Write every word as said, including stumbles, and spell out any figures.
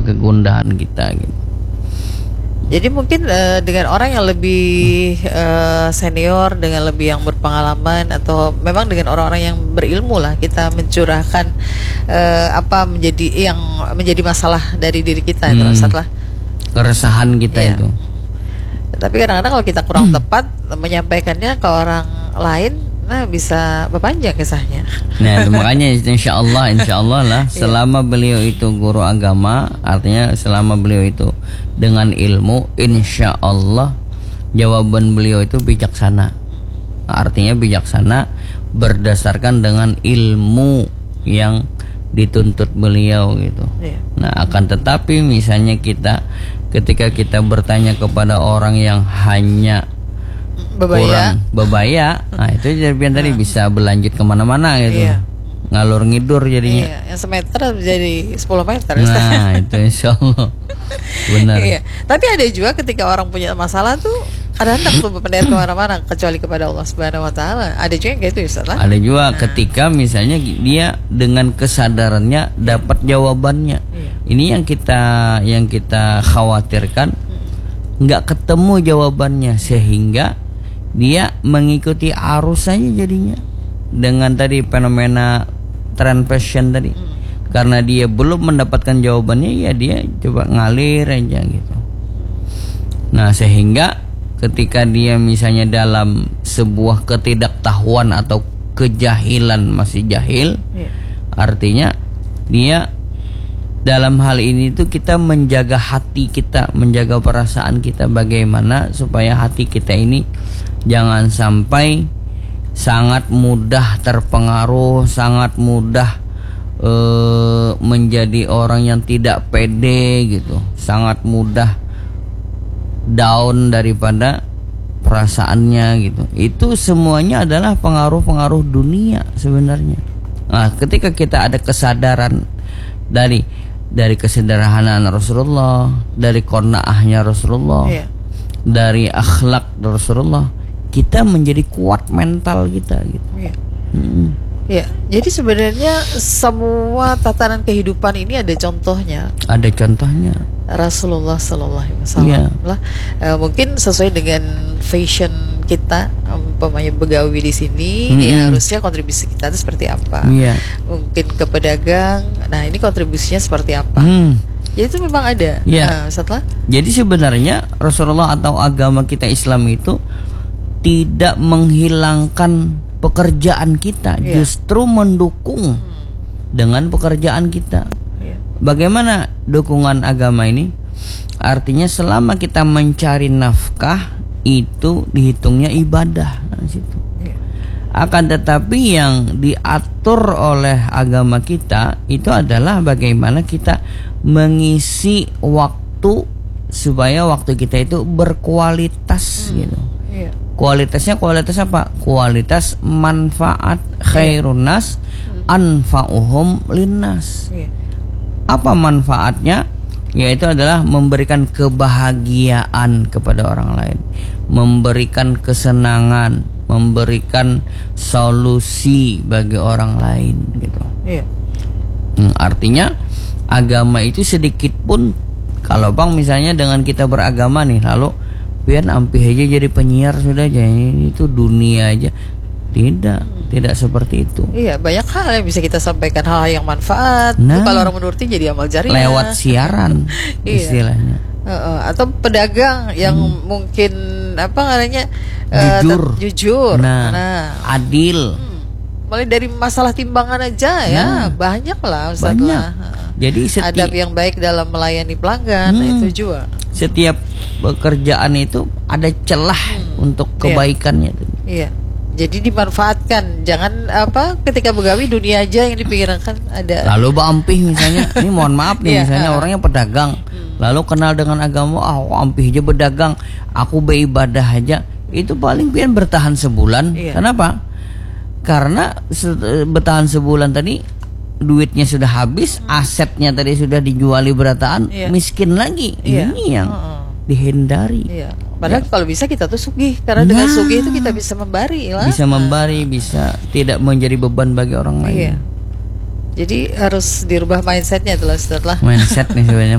kegundahan kita gitu. Jadi mungkin uh, dengan orang yang lebih uh, senior, dengan lebih yang berpengalaman, atau memang dengan orang-orang yang berilmu lah, kita mencurahkan uh, apa menjadi yang menjadi masalah dari diri kita, itu hmm. setelah keresahan kita iya. itu. Tapi kadang-kadang kalau kita kurang tepat menyampaikannya ke orang lain, nah bisa berpanjang kisahnya. Nah, itu makanya insya Allah, insya Allah lah, selama beliau itu guru agama, artinya selama beliau itu dengan ilmu, insya Allah jawaban beliau itu bijaksana. Artinya bijaksana berdasarkan dengan ilmu yang dituntut beliau gitu. Iya. Nah, akan tetapi misalnya kita ketika kita bertanya kepada orang yang hanya bebaya. kurang bebaya, nah itu jadi tadi bisa berlanjut kemana-mana gitu. Iya. Ngalur ngidur jadinya. Iya, yang semeter jadi sepuluh meter. Nah, itu insya Allah. Benar. Iya. Tapi ada juga ketika orang punya masalah tuh ada hendak tuh berpendek kemana-mana kecuali kepada Allah Subhanahu Wa Taala. Ada juga yang gitu, Ustaz. Ada juga nah. ketika misalnya dia dengan kesadarannya dapat jawabannya. Iya. Ini yang kita yang kita khawatirkan, nggak ketemu jawabannya sehingga dia mengikuti arus saja jadinya dengan tadi fenomena trend fashion tadi. Hmm. Karena dia belum mendapatkan jawabannya, ya dia coba ngalir aja gitu. Nah, sehingga ketika dia misalnya dalam sebuah ketidaktahuan atau kejahilan, masih jahil, yeah. artinya dia dalam hal ini tuh kita menjaga hati kita, menjaga perasaan kita, bagaimana supaya hati kita ini jangan sampai sangat mudah terpengaruh, sangat mudah uh, menjadi orang yang tidak pede gitu, sangat mudah down daripada perasaannya gitu. Itu semuanya adalah pengaruh-pengaruh dunia sebenarnya. Nah, ketika kita ada kesadaran dari dari kesederhanaan Rasulullah, dari qanaahnya Rasulullah, yeah. dari akhlak Rasulullah, kita menjadi kuat mental kita gitu. Yeah. Hmm. Ya, jadi sebenarnya semua tatanan kehidupan ini ada contohnya. Ada contohnya. Rasulullah Sallallahu Alaihi Wasallam yeah. lah. E, mungkin sesuai dengan fashion kita, umpamanya begawi di sini, mm-hmm. ya harusnya kontribusi kita itu seperti apa? Yeah. Mungkin ke pedagang, nah ini kontribusinya seperti apa? Mm. Jadi itu memang ada. Yeah. Nah, setelah. Jadi sebenarnya Rasulullah atau agama kita Islam itu tidak menghilangkan pekerjaan kita, yeah. justru mendukung hmm. dengan pekerjaan kita. Yeah. Bagaimana dukungan agama ini? Artinya selama kita mencari nafkah itu dihitungnya ibadah. Nah, situ. Yeah. Akan tetapi yang diatur oleh agama kita itu adalah bagaimana kita mengisi waktu supaya waktu kita itu berkualitas hmm. gitu. Yeah. Kualitasnya kualitas apa? Kualitas manfaat, khairun nas anfa'uhum linnas. Apa manfaatnya? Yaitu adalah memberikan kebahagiaan kepada orang lain, memberikan kesenangan, memberikan solusi bagi orang lain gitu. Iya. Hmm, artinya agama itu sedikit pun, kalau bang misalnya dengan kita beragama nih, lalu biar ampih aja jadi penyiar sudah aja, ini itu dunia aja. Tidak, hmm. tidak seperti itu. Iya, banyak hal yang bisa kita sampaikan, hal-hal yang manfaat. Nah, kalau orang menuruti jadi amal jariah. Lewat siaran istilahnya. Uh, uh, atau pedagang yang hmm. mungkin apa namanya jujur, uh, jujur, nah, nah. adil. Hmm. Mulai dari masalah timbangan aja ya, nah, banyak lah. Ustaz banyak. Lah. Jadi seti- adab yang baik dalam melayani pelanggan, hmm. itu juga. Setiap pekerjaan itu ada celah hmm. untuk kebaikannya. Iya. Iya. Jadi dimanfaatkan, jangan apa ketika begawi dunia aja yang dipikirkan ada. Lalu Mbak Ampih misalnya, ini mohon maaf nih, misalnya orangnya pedagang, hmm. lalu kenal dengan agama, ah oh, Ampih aja pedagang, aku beribadah aja, itu paling pian bertahan sebulan. Iya. Kenapa? Karena se- bertahan sebulan tadi duitnya sudah habis, hmm. asetnya tadi sudah dijuali berataan, iya. miskin lagi. Iya. Ini yang uh-uh. dihindari. Iya. Padahal ya. Kalau bisa kita tuh sugih, karena nah, dengan sugih itu kita bisa memberi lah. Bisa memberi, bisa tidak menjadi beban bagi orang lain. Iya. Jadi harus dirubah mindsetnya itulah setelah. Mindset nih sebenarnya.